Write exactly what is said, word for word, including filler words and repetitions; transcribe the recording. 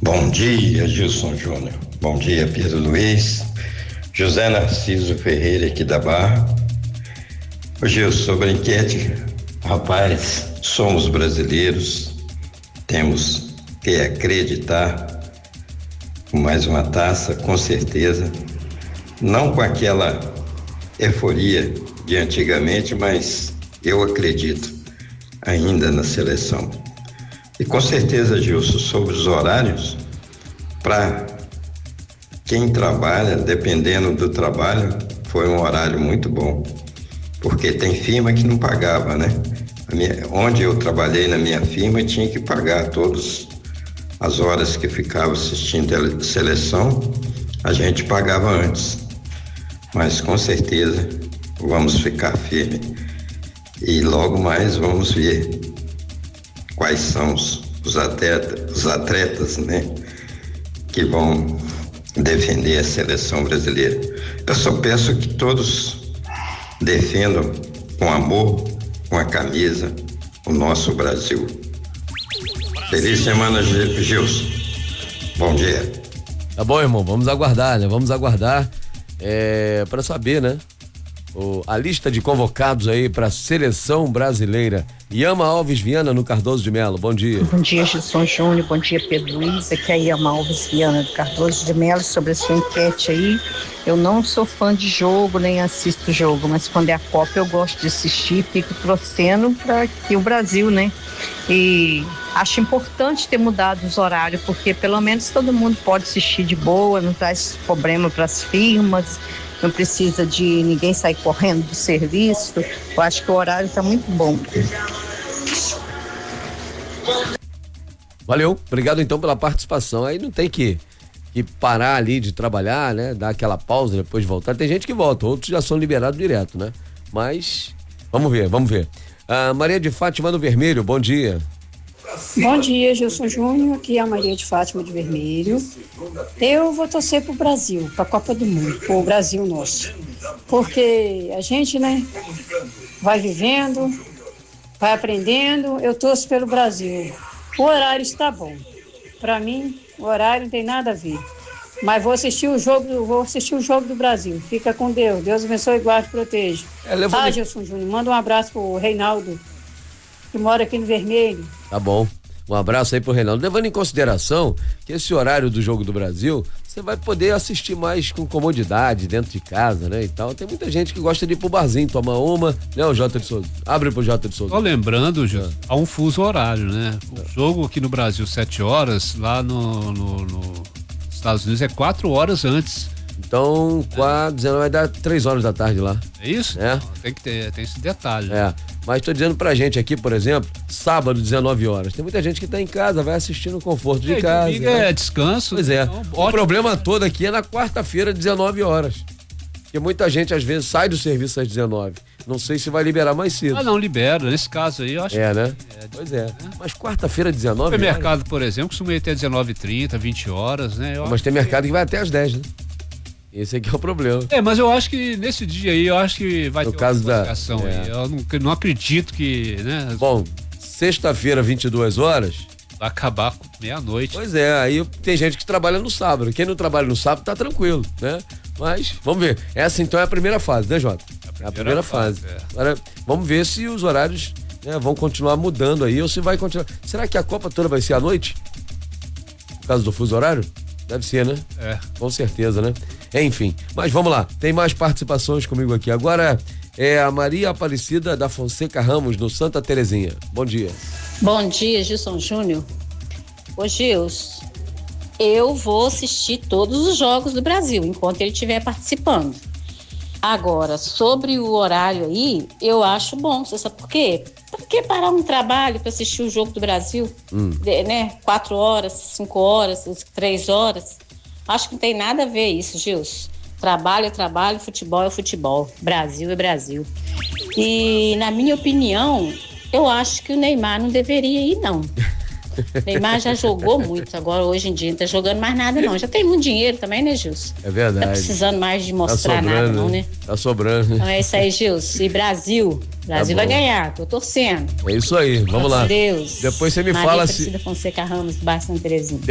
Bom dia, Gilson Júnior. Bom dia, Pedro Luiz. José Narciso Ferreira, aqui da Barra. Ô Gilson, sobre a enquete, rapaz, somos brasileiros, temos que acreditar com mais uma taça, com certeza. Não com aquela euforia de antigamente, mas eu acredito ainda na seleção. E com certeza, Gilson, sobre os horários, para quem trabalha, dependendo do trabalho, foi um horário muito bom, porque tem firma que não pagava, né? A minha, onde eu trabalhei na minha firma, tinha que pagar todas as horas que ficava assistindo a seleção, a gente pagava antes, mas com certeza vamos ficar firme e logo mais vamos ver quais são os, os, atletas, os atletas, né, que vão defender a seleção brasileira. Eu só peço que todos defendam com amor, com a camisa, o nosso Brasil. Feliz semana, Gilson. Bom dia. Tá bom, irmão, vamos aguardar, né? Vamos aguardar é, para saber, né? O, a lista de convocados aí para a seleção brasileira. Yama Alves Viana no Cardoso de Melo, bom dia. Bom dia, Gilson Júnior, bom dia, Pedro Luiz, aqui é a Yama Alves Viana do Cardoso de Melo. Sobre a sua enquete aí, eu não sou fã de jogo, nem assisto jogo, mas quando é a Copa eu gosto de assistir, fico torcendo para que o Brasil, né, e acho importante ter mudado os horários, porque pelo menos todo mundo pode assistir de boa, não traz problema para as firmas, não precisa de ninguém sair correndo do serviço. Eu acho que o horário está muito bom. Valeu, obrigado então pela participação. Aí não tem que, que parar ali de trabalhar, né? Dar aquela pausa depois de voltar. Tem gente que volta, outros já são liberados direto, né? Mas vamos ver, vamos ver. Ah, Maria de Fátima do Vermelho, bom dia. Bom dia, Gilson Júnior, aqui é a Maria de Fátima de Vermelho. Eu vou torcer pro Brasil, pra Copa do Mundo, pro Brasil nosso. Porque a gente, né, vai vivendo, vai aprendendo, eu torço pelo Brasil. O horário está bom. Pra mim, o horário não tem nada a ver. Mas vou assistir o jogo do, vou assistir o jogo do Brasil. Fica com Deus. Deus abençoe, guarde e proteja. É, levou... Ah, Gilson Júnior, manda um abraço pro Reinaldo, que mora aqui no Vermelho. Tá bom. Um abraço aí pro Reinaldo. Levando em consideração que esse horário do Jogo do Brasil, você vai poder assistir mais com comodidade dentro de casa, né, e tal. Tem muita gente que gosta de ir pro barzinho, tomar uma, né, o Jota de Souza. Abre pro Jota de Souza. Só lembrando, Gil, é. há um fuso horário, né? O jogo aqui no Brasil, sete horas, lá no, no, no Estados Unidos é quatro horas antes. Então, quatro, vai dar três horas da tarde lá. É isso? É. Tem que ter, tem esse detalhe. É. Mas tô dizendo pra gente aqui, por exemplo, sábado, dezenove horas. Tem muita gente que tá em casa, vai assistir no conforto de é, casa. Domingo né? É descanso. Pois é. Então, o ótimo. problema todo aqui é na quarta-feira, dezenove horas. Porque muita gente, às vezes, sai do serviço às dezenove. Não sei se vai liberar mais cedo. Ah, não, libera. Nesse caso aí, eu acho é, que... Né? É, pois é. Né? Mas quarta-feira, dezenove horas... O mercado, por exemplo, costuma ir até dezenove e trinta, vinte horas, né? Eu mas tem mercado que... que vai até às dez, né? Esse aqui é o problema. É, mas eu acho que nesse dia aí, eu acho que vai no ter caso uma da é. aí. Eu não, não acredito que, né? Bom, sexta-feira, vinte e duas horas. Vai acabar com meia-noite. Pois é, aí tem gente que trabalha no sábado. Quem não trabalha no sábado tá tranquilo, né? Mas, vamos ver. Essa então é a primeira fase, né, Jota? É a primeira, é a primeira fase. fase. É. Agora, vamos ver se os horários, né, vão continuar mudando aí ou se vai continuar. Será que a Copa toda vai ser à noite? Por causa do fuso horário? Deve ser, né? É. Com certeza, né? Enfim, mas vamos lá, tem mais participações comigo aqui. Agora é a Maria Aparecida da Fonseca Ramos, no Santa Terezinha. Bom dia. Bom dia, Gilson Júnior. Ô Gilson, eu vou assistir todos os jogos do Brasil, enquanto ele estiver participando. Agora, sobre o horário aí, eu acho bom, você sabe por quê? Por que parar um trabalho para assistir o jogo do Brasil? Hum. De, né? Quatro horas, cinco horas, três horas. Acho que não tem nada a ver isso, Gilson. Trabalho é trabalho, futebol é futebol. Brasil é Brasil. E, na minha opinião, eu acho que o Neymar não deveria ir, não. Neymar já jogou muito, agora hoje em dia não tá jogando mais nada, não. Já tem muito dinheiro também, né, Gilson? É verdade. Tá precisando mais de mostrar tá sobrando, nada, não, né? Tá sobrando. Então é isso aí, Gilson. E Brasil, Brasil tá vai ganhar, tô torcendo. É isso aí, vamos lá. Deus. Depois você me Maria fala Aparecida se... Fonseca Ramos, Baixo Santa Terezinha.